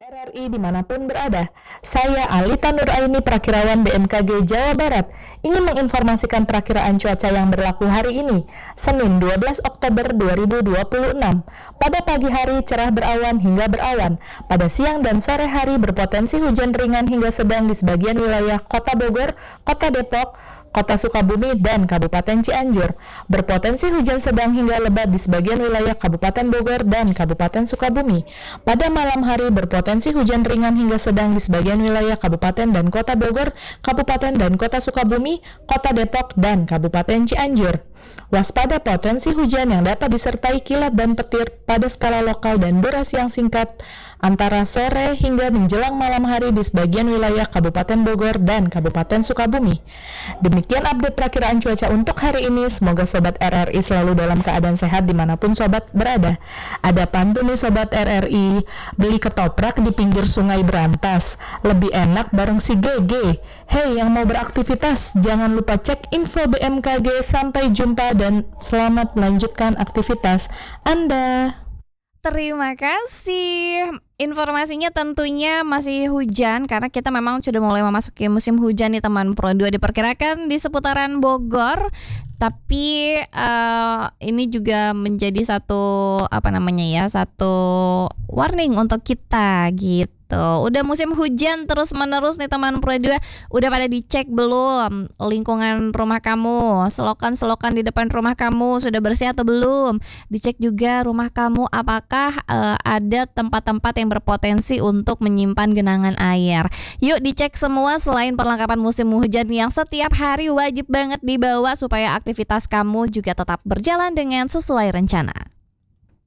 RRI dimanapun berada, saya Alita Nuraini, Prakirawan BMKG Jawa Barat, ingin menginformasikan perakiraan cuaca yang berlaku hari ini, Senin 12 Oktober 2026. Pada pagi hari cerah berawan hingga berawan, pada siang dan sore hari berpotensi hujan ringan hingga sedang di sebagian wilayah Kota Bogor, Kota Depok, Kota Sukabumi, dan Kabupaten Cianjur. Berpotensi hujan sedang hingga lebat di sebagian wilayah Kabupaten Bogor dan Kabupaten Sukabumi. Pada malam hari berpotensi hujan ringan hingga sedang di sebagian wilayah Kabupaten dan Kota Bogor, Kabupaten dan Kota Sukabumi, Kota Depok, dan Kabupaten Cianjur. Waspada potensi hujan yang dapat disertai kilat dan petir pada skala lokal dan durasi yang singkat antara sore hingga menjelang malam hari di sebagian wilayah Kabupaten Bogor dan Kabupaten Sukabumi. Demikian update perakiraan cuaca untuk hari ini. Semoga Sobat RRI selalu dalam keadaan sehat dimanapun Sobat berada. Ada pantun nih Sobat RRI, beli ketoprak di pinggir sungai berantas, lebih enak bareng si GG. Hey yang mau beraktivitas, jangan lupa cek info BMKG. Sampai jumpa dan selamat melanjutkan aktivitas Anda. Terima kasih. Informasinya tentunya masih hujan karena kita memang sudah mulai memasuki musim hujan nih teman Pro 2. Diperkirakan di seputaran Bogor. Tapi ini juga menjadi satu satu warning untuk kita gitu. Udah musim hujan terus menerus nih teman Pro 2. Udah pada dicek belum lingkungan rumah kamu? Selokan-selokan di depan rumah kamu sudah bersih atau belum? Dicek juga rumah kamu apakah ada tempat-tempat yang berpotensi untuk menyimpan genangan air. Yuk dicek semua selain perlengkapan musim hujan yang setiap hari wajib banget dibawa supaya aktivitas kamu juga tetap berjalan dengan sesuai rencana.